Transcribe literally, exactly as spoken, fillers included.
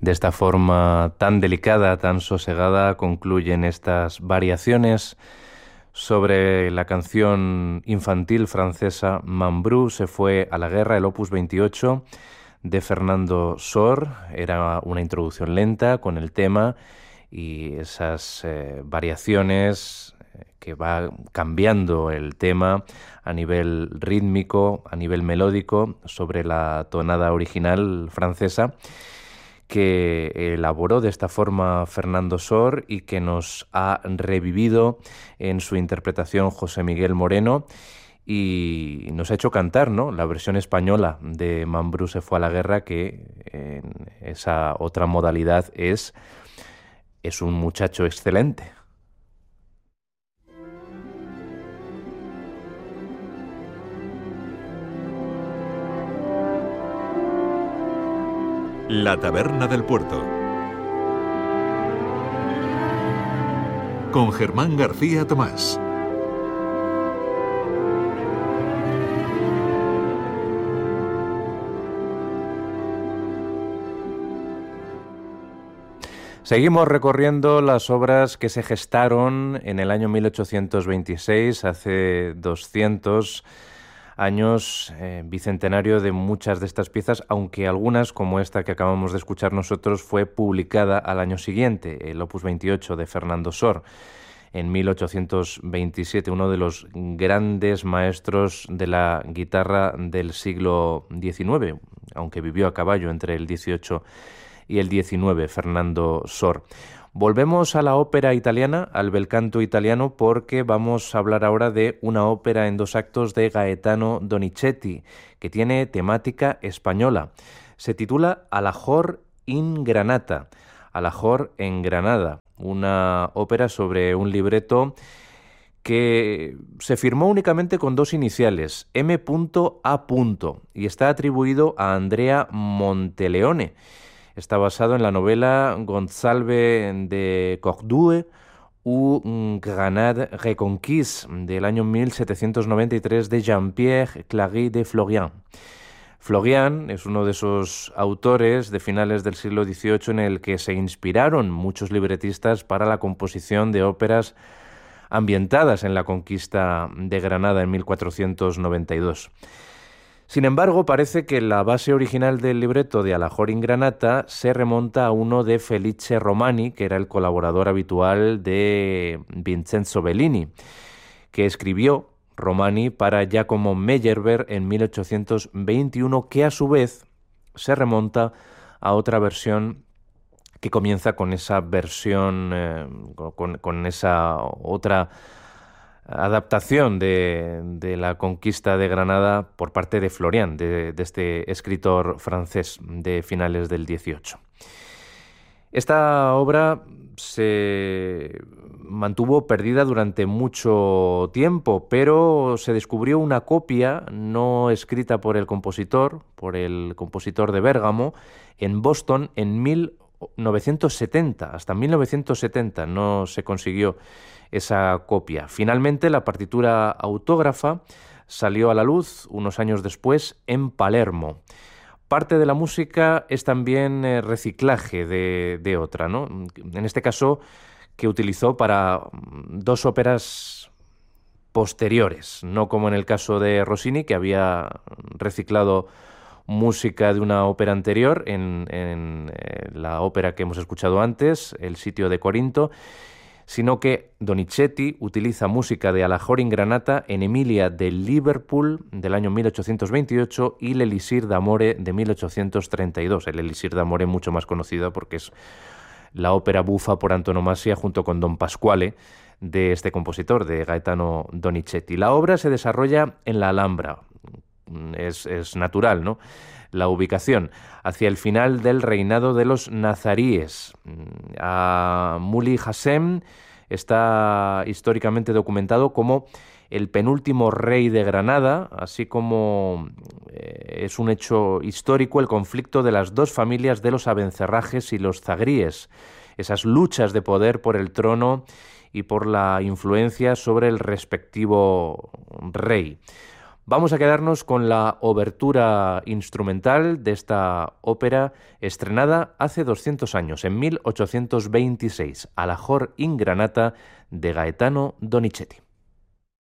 De esta forma tan delicada, tan sosegada, concluyen estas variaciones sobre la canción infantil francesa Mambrú se fue a la guerra, el opus veintiocho de Fernando Sor. Era una introducción lenta con el tema y esas eh, variaciones que va cambiando el tema a nivel rítmico, a nivel melódico, sobre la tonada original francesa, que elaboró de esta forma Fernando Sor y que nos ha revivido en su interpretación José Miguel Moreno y nos ha hecho cantar, ¿no?, la versión española de Mambrú se fue a la guerra, que en esa otra modalidad es, es un muchacho excelente. La Taberna del Puerto, con Germán García Tomás. Seguimos recorriendo las obras que se gestaron en el año mil ochocientos veintiséis, hace doscientos años, eh, bicentenario de muchas de estas piezas, aunque algunas, como esta que acabamos de escuchar nosotros, fue publicada al año siguiente, el opus veintiocho de Fernando Sor, en mil ochocientos veintisiete, uno de los grandes maestros de la guitarra del siglo diecinueve, aunque vivió a caballo entre el dieciocho y el diecinueve, Fernando Sor. Volvemos a la ópera italiana, al bel canto italiano, porque vamos a hablar ahora de una ópera en dos actos de Gaetano Donizetti, que tiene temática española. Se titula Alajor in Granata, Alajor en Granada, una ópera sobre un libreto que se firmó únicamente con dos iniciales, M A y está atribuido a Andrea Monteleone. Está basado en la novela Gonzalve de Cordoue ou Granade Reconquise del año mil setecientos noventa y tres de Jean-Pierre Clary de Florian. Florian es uno de esos autores de finales del siglo dieciocho en el que se inspiraron muchos libretistas para la composición de óperas ambientadas en la conquista de Granada en mil cuatrocientos noventa y dos. Sin embargo, parece que la base original del libreto de Alajor in Granata se remonta a uno de Felice Romani, que era el colaborador habitual de Vincenzo Bellini, que escribió Romani para Giacomo Meyerbeer en mil ochocientos veintiuno, que a su vez se remonta a otra versión que comienza con esa versión, eh, con, con esa otra adaptación de, de la conquista de Granada por parte de Florian, de, de este escritor francés de finales del dieciocho. Esta obra se mantuvo perdida durante mucho tiempo, pero se descubrió una copia no escrita por el compositor, por el compositor de Bérgamo, en Boston en mil novecientos setenta. Hasta mil novecientos setenta no se consiguió esa copia. Finalmente, la partitura autógrafa salió a la luz unos años después en Palermo. Parte de la música es también eh, reciclaje de, de otra, ¿no? En este caso, que utilizó para dos óperas posteriores, no como en el caso de Rossini, que había reciclado música de una ópera anterior en, en eh, la ópera que hemos escuchado antes, El sitio de Corinto, sino que Donizetti utiliza música de Alajor in Granata en Emilia de Liverpool del año mil ochocientos veintiocho y l'Elisir d'Amore de mil ochocientos treinta y dos. El Elisir d'Amore mucho más conocida porque es la ópera bufa por antonomasia junto con Don Pasquale de este compositor, de Gaetano Donizetti. La obra se desarrolla en la Alhambra. Es, es natural, ¿no?, la ubicación, hacia el final del reinado de los nazaríes. A Muley Hassem está históricamente documentado como el penúltimo rey de Granada, así como eh, es un hecho histórico el conflicto de las dos familias de los Abencerrajes y los Zagríes, esas luchas de poder por el trono y por la influencia sobre el respectivo rey. Vamos a quedarnos con la obertura instrumental de esta ópera estrenada hace doscientos años, en mil ochocientos veintiséis, Alajor in Granata, de Gaetano Donizetti.